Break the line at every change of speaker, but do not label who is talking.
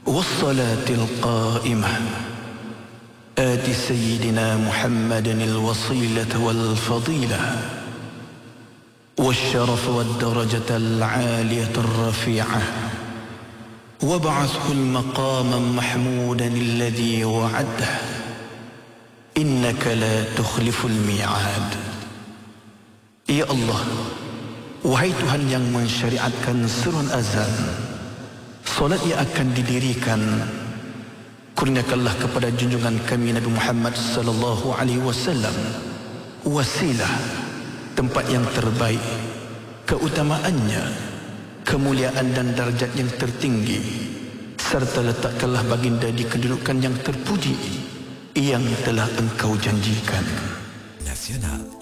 والصلاة القائمة آت سيدنا محمد الوصيلة والفضيلة والشرف والدرجة العالية الرفيعة وابعثه المقام محمودا الذي وعده إنك لا تخلف الميعاد. Ya Allah, wahai Tuhan yang mensyariatkan seruan azan, solat yang akan didirikan, kurniakanlah kepada junjungan kami Nabi Muhammad sallallahu alaihi wasallam wasilah, tempat yang terbaik, keutamaannya, kemuliaan dan darjat yang tertinggi, serta letakkanlah baginda di kedudukan yang terpuji yang telah engkau janjikan.
Nasional